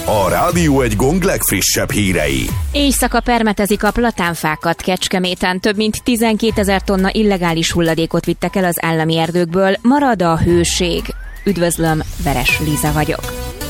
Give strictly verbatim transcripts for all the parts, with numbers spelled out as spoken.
a Rádió egy gong legfrissebb hírei. Éjszaka permetezik a platánfákat. Kecskeméten több mint tizenkétezer tonna illegális hulladékot vittek el az állami erdőkből. Marad a hőség. Üdvözlöm, Veres Liza vagyok.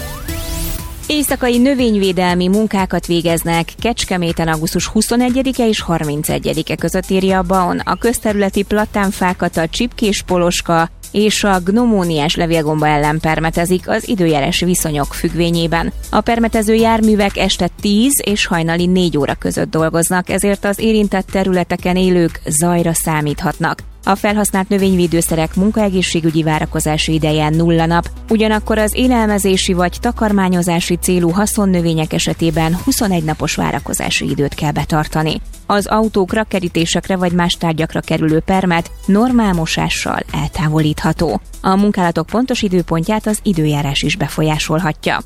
Éjszakai növényvédelmi munkákat végeznek Kecskeméten augusztus huszonegyedike és harmincegyedike között, írja a bé á o en. A közterületi platánfákat a csipkés poloska és a gnomóniás levélgomba ellen permetezik az időjárás viszonyok függvényében. A permetező járművek este tíz és hajnali négy óra között dolgoznak, ezért az érintett területeken élők zajra számíthatnak. A felhasznált növényvédőszerek munkaegészségügyi várakozási ideje nulla nap, ugyanakkor az élelmezési vagy takarmányozási célú haszonnövények esetében huszonegy napos várakozási időt kell betartani. Az autókra, kerítésekre vagy más tárgyakra kerülő permet normál mosással eltávolítható. A munkálatok pontos időpontját az időjárás is befolyásolhatja.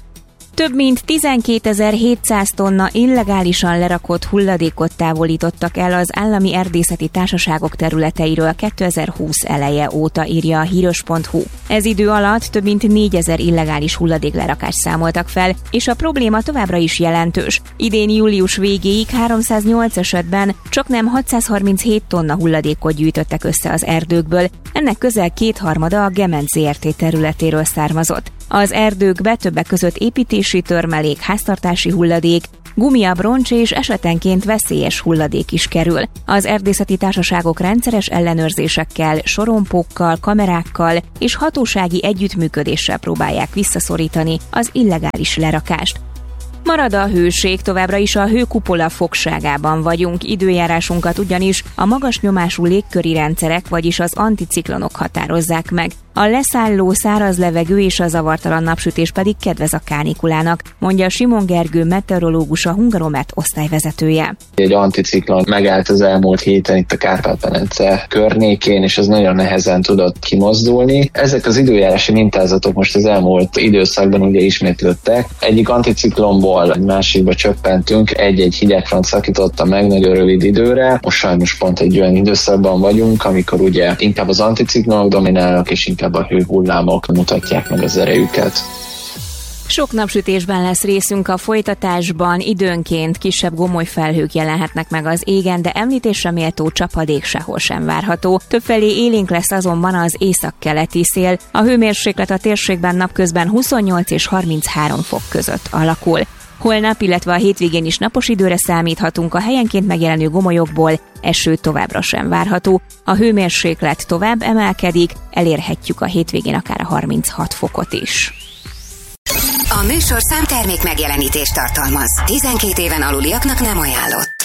Több mint tizenkétezer-hétszáz tonna illegálisan lerakott hulladékot távolítottak el az állami erdészeti társaságok területeiről kétezer-húsz eleje óta, írja a híros pont hú. Ez idő alatt több mint négyezer illegális hulladéklerakást számoltak fel, és a probléma továbbra is jelentős. Idén július végéig háromszáznyolc esetben csaknem hatszázharminchét tonna hulladékot gyűjtöttek össze az erdőkből, ennek közel kétharmada a Gemenc zé er té területéről származott. Az erdőkbe többek között építési törmelék, háztartási hulladék, gumiabroncs és esetenként veszélyes hulladék is kerül. Az erdészeti társaságok rendszeres ellenőrzésekkel, sorompókkal, kamerákkal és hatósági együttműködéssel próbálják visszaszorítani az illegális lerakást. Marad a hőség, továbbra is a hőkupola fogságában vagyunk, időjárásunkat ugyanis a magas nyomású légköri rendszerek, vagyis az anticiklonok határozzák meg. A leszálló száraz levegő és a zavartalan napsütés pedig kedvez a kánikulának, mondja Simon Gergő meteorológus, a Hungaromet osztályvezetője. Egy anticiklon megállt az elmúlt héten itt a Kárpát-medence környékén, és ez nagyon nehezen tudott kimozdulni. Ezek az időjárási mintázatok most az elmúlt időszakban ugye ismétlődtek. Egyik anticiklonból egy másikba csöppentünk, egy-egy hidegfront szakította meg nagyon rövid időre. Most sajnos pont egy olyan időszakban vagyunk, amikor ugye inkább az anticiklonok dominálnak, és inkább a hőhullámok mutatják meg az erejüket. Sok napsütésben lesz részünk a folytatásban, időnként kisebb gomoly felhők jelenhetnek meg az égen, de említésre méltó csapadék sehol sem várható. Többfelé élénk lesz azonban az északkeleti szél. A hőmérséklet a térségben napközben huszonnyolc és harminchárom fok között alakul. Holnap, illetve a hétvégén is napos időre számíthatunk, a helyenként megjelenő gomolyokból eső továbbra sem várható. A hőmérséklet tovább emelkedik, elérhetjük a hétvégén akár a harminchat fokot is. A műsorszám termék megjelenítést tartalmaz. tizenkét éven aluliaknak nem ajánlott.